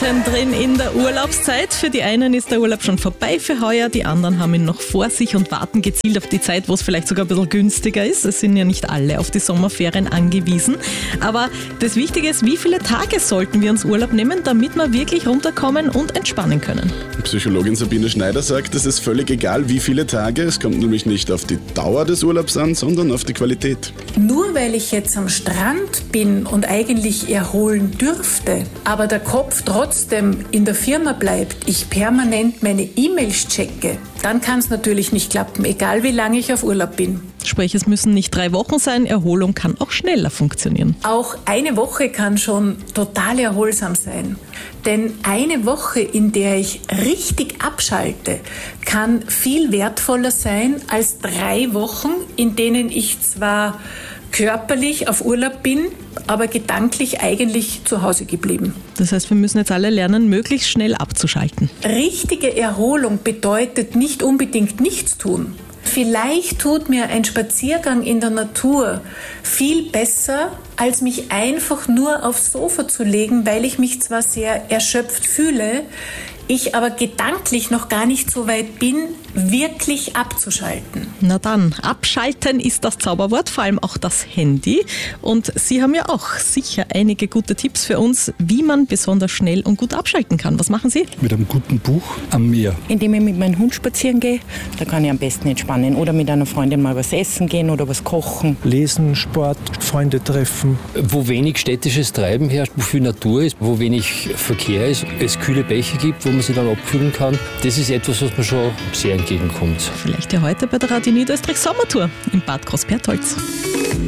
mittendrin in der Urlaubszeit. Für die einen ist der Urlaub schon vorbei für heuer, die anderen haben ihn noch vor sich und warten gezielt auf die Zeit, wo es vielleicht sogar ein bisschen günstiger ist. Es sind ja nicht alle auf die Sommerferien angewiesen. Aber das Wichtige ist, wie viele Tage sollten wir uns Urlaub nehmen, damit wir wirklich runterkommen und entspannen können? Psychologin Sabine Schneider sagt, es ist völlig egal, wie viele Tage. Es kommt nämlich nicht auf die Dauer des Urlaubs an, sondern auf die Qualität. Nur weil ich jetzt am Strand bin und eigentlich erholen dürfte, aber der Kopf trotzdem in der Firma bleibt, ich permanent meine E-Mails checke, dann kann es natürlich nicht klappen, egal wie lange ich auf Urlaub bin. Sprich, es müssen nicht 3 Wochen sein, Erholung kann auch schneller funktionieren. Auch eine Woche kann schon total erholsam sein. Denn eine Woche, in der ich richtig abschalte, kann viel wertvoller sein als 3 Wochen, in denen ich zwar körperlich auf Urlaub bin, aber gedanklich eigentlich zu Hause geblieben. Das heißt, wir müssen jetzt alle lernen, möglichst schnell abzuschalten. Richtige Erholung bedeutet nicht unbedingt nichts tun. Vielleicht tut mir ein Spaziergang in der Natur viel besser, als mich einfach nur aufs Sofa zu legen, weil ich mich zwar sehr erschöpft fühle, ich aber gedanklich noch gar nicht so weit bin, wirklich abzuschalten. Na dann, abschalten ist das Zauberwort, vor allem auch das Handy. Und Sie haben ja auch sicher einige gute Tipps für uns, wie man besonders schnell und gut abschalten kann. Was machen Sie? Mit einem guten Buch am Meer. Indem ich mit meinem Hund spazieren gehe, da kann ich am besten entspannen. Oder mit einer Freundin mal was essen gehen oder was kochen. Lesen, Sport, Freunde treffen. Wo wenig städtisches Treiben herrscht, wo viel Natur ist, wo wenig Verkehr ist, es kühle Bäche gibt, wo man sich dann abkühlen kann, das ist etwas, was mir schon sehr entgegenkommt. Vielleicht ja heute bei der Radio Niederösterreich Sommertour in Bad Großbertholz.